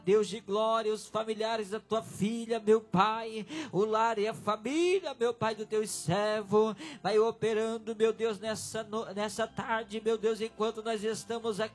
Deus de glória, os familiares da tua filha, meu Pai, o lar e a família, meu Pai, do teu servo, vai operando, meu Deus, nessa tarde, meu Deus, enquanto nós estamos aqui